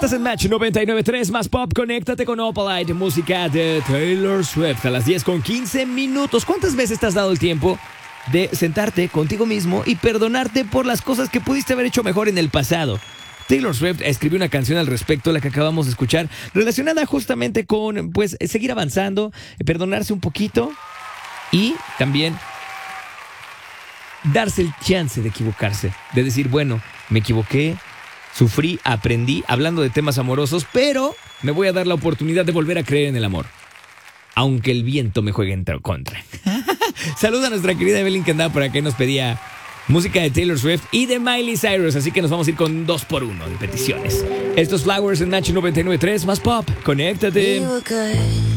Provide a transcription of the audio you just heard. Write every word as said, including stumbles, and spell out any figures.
Estás en Match noventa y nueve punto tres más pop. Conéctate con Opalite, música de Taylor Swift a las diez con quince minutos. ¿Cuántas veces te has dado el tiempo de sentarte contigo mismo y perdonarte por las cosas que pudiste haber hecho mejor en el pasado? Taylor Swift escribió una canción al respecto, la que acabamos de escuchar, relacionada justamente con, pues, seguir avanzando, perdonarse un poquito y también darse el chance de equivocarse, de decir, bueno, me equivoqué, sufrí, aprendí, hablando de temas amorosos, pero me voy a dar la oportunidad de volver a creer en el amor, aunque el viento me juegue en contra. Saluda a nuestra querida Evelyn, que andaba por acá y nos pedía música de Taylor Swift y de Miley Cyrus, así que nos vamos a ir con dos por uno de peticiones. Estos Flowers en Match noventa y nueve punto tres más pop. Conéctate.